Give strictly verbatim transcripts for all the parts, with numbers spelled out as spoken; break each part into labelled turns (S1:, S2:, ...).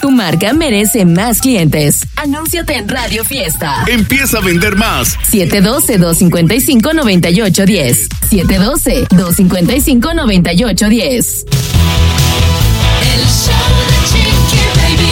S1: Tu marca merece más clientes. Anúnciate en Radio Fiesta.
S2: Empieza a vender más.
S1: siete uno dos, dos cinco cinco, nueve ocho uno cero. siete uno dos, dos cinco cinco, nueve ocho uno cero.
S3: El show de Chiqui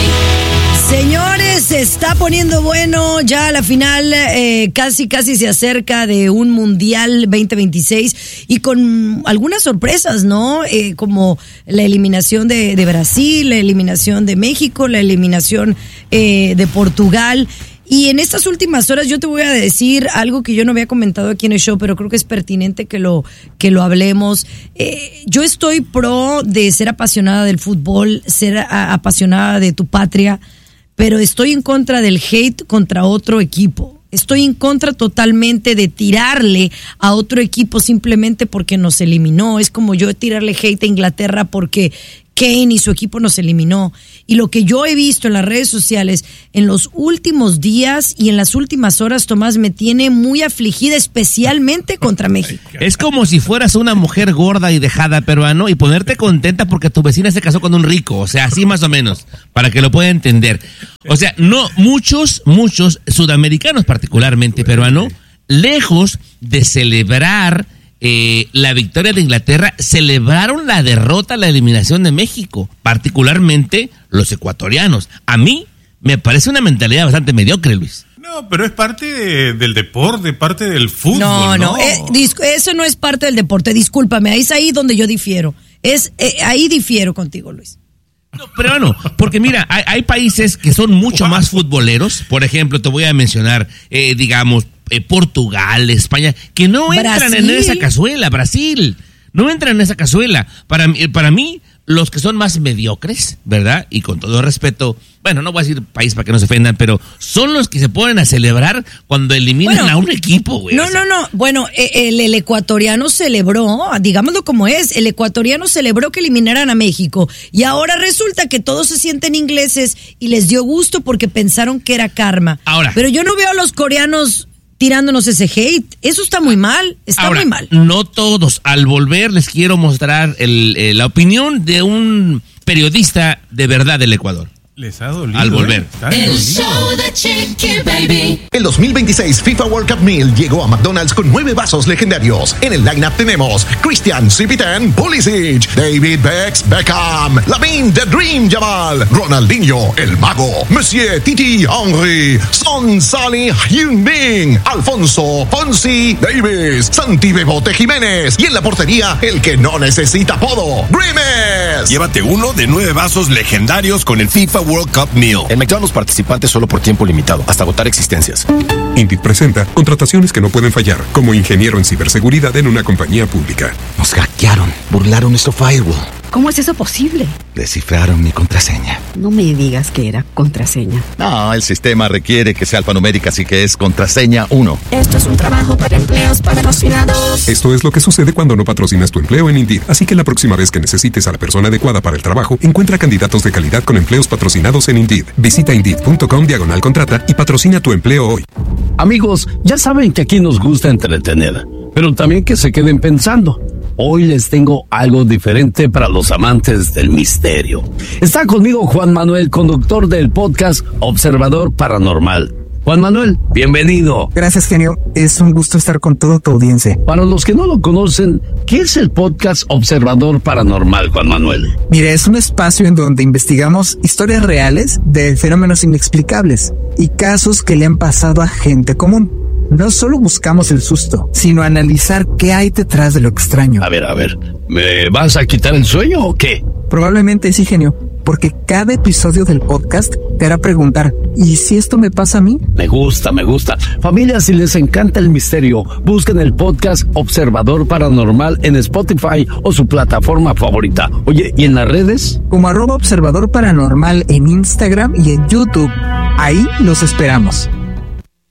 S3: Baby.
S4: Señores, se está poniendo bueno ya la final, eh, casi casi se acerca de un Mundial veinte veintiséis y con algunas sorpresas, ¿no? Eh, como la eliminación de, de Brasil, la eliminación de México, la eliminación eh, de Portugal. Y en estas últimas horas yo te voy a decir algo que yo no había comentado aquí en el show, pero creo que es pertinente que lo, que lo hablemos. Eh, yo estoy pro de ser apasionada del fútbol, ser a, apasionada de tu patria, pero estoy en contra del hate contra otro equipo. Estoy en contra totalmente de tirarle a otro equipo simplemente porque nos eliminó. Es como yo tirarle hate a Inglaterra porque Kane y su equipo nos eliminó. Y lo que yo he visto en las redes sociales en los últimos días y en las últimas horas, Tomás, me tiene muy afligida, especialmente contra México.
S5: Es como si fueras una mujer gorda y dejada, peruano, y ponerte contenta porque tu vecina se casó con un rico. O sea, así más o menos, para que lo pueda entender. O sea, no, muchos, muchos sudamericanos particularmente, peruano, lejos de celebrar Eh, la victoria de Inglaterra, celebraron la derrota, la eliminación de México, particularmente los ecuatorianos. A mí me parece una mentalidad bastante mediocre, Luis.
S6: No, pero es parte de, del deporte, parte del fútbol, ¿no?
S4: No, no, eh, dis- eso no es parte del deporte, discúlpame, es ahí donde yo difiero. Es eh, ahí difiero contigo, Luis.
S5: No, pero no, porque mira, hay, hay países que son mucho más futboleros. Por ejemplo, te voy a mencionar, eh, digamos, eh, Portugal, España, que no entran
S4: Brasil.
S5: en esa cazuela. Brasil, no entran en esa cazuela. Para, mí- para mí, los que son más mediocres, ¿verdad? Y con todo respeto, bueno, no voy a decir país para que no se ofendan, pero son los que se ponen a celebrar cuando eliminan
S4: Bueno,
S5: a un equipo, güey.
S4: No,
S5: O sea,
S4: no, no. Bueno, eh, el, el ecuatoriano celebró, digámoslo como es, el ecuatoriano celebró que eliminaran a México. Y ahora resulta que todos se sienten ingleses y les dio gusto porque pensaron que era karma.
S5: Ahora.
S4: Pero yo no veo a los coreanos tirándonos ese hate. Eso está muy mal, está
S5: Ahora,
S4: muy mal.
S5: no todos. Al volver les quiero mostrar el, eh, la opinión de un periodista de verdad del Ecuador.
S6: Les ha dolido.
S5: Al volver.
S6: ¿eh? Están
S3: El
S6: dolidos.
S3: show de Chiqui Baby.
S2: El dos mil veintiséis FIFA World Cup Meal llegó a McDonald's con nueve vasos legendarios. En el lineup tenemos Christian Cipitán Pulisic, David Becks Beckham, Lamine The Dream Yamal, Ronaldinho El Mago, Monsieur Titi Henry, Son Salih Heung-min, Alfonso Fonsi Davis, Santi Bebote Jiménez y en la portería el que no necesita apodo, Grimes.
S7: Llévate uno de nueve vasos legendarios con el FIFA World Cup Meal. En McDonald's participantes solo por tiempo limitado, hasta agotar existencias.
S8: Indeed presenta contrataciones que no pueden fallar, como ingeniero en ciberseguridad en una compañía pública.
S9: Nos hackearon, burlaron nuestro firewall,
S10: ¿Cómo es eso posible?
S9: descifraron mi contraseña.
S10: No me digas que era contraseña.
S9: No, el sistema requiere que sea alfanumérica, así que es contraseña uno.
S3: Esto es un trabajo para empleos patrocinados.
S8: Esto es lo que sucede cuando no patrocinas tu empleo en Indeed, así que la próxima vez que necesites a la persona adecuada para el trabajo, encuentra candidatos de calidad con empleos patrocinados en Indeed. Visita Indeed.com diagonal contrata y patrocina tu empleo hoy.
S11: Amigos, ya saben que aquí nos gusta entretener, pero también que se queden pensando. Hoy les tengo algo diferente para los amantes del misterio. Está conmigo Juan Manuel, conductor del podcast Observador Paranormal. Juan Manuel, bienvenido.
S12: Gracias, genio. Es un gusto estar con toda tu audiencia.
S11: Para los que no lo conocen, ¿qué es el podcast Observador Paranormal, Juan Manuel?
S12: Mire, es un espacio en donde investigamos historias reales de fenómenos inexplicables y casos que le han pasado a gente común. No solo buscamos el susto, sino analizar qué hay detrás de lo extraño.
S11: A ver, a ver, ¿me vas a quitar el sueño o qué?
S12: Probablemente sí, genio, porque cada episodio del podcast te hará preguntar, ¿y si esto me pasa a mí?
S11: Me gusta, me gusta. Familia, si les encanta el misterio, busquen el podcast Observador Paranormal en Spotify o su plataforma favorita. Oye, ¿y en las redes?
S12: Como arroba Observador Paranormal en Instagram y en YouTube. Ahí los esperamos.